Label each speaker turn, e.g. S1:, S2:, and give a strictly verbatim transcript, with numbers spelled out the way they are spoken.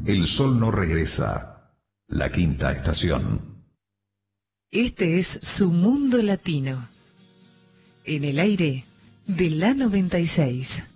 S1: El sol no regresa. La quinta estación.
S2: Este es su mundo latino. En el aire de la noventa y seis.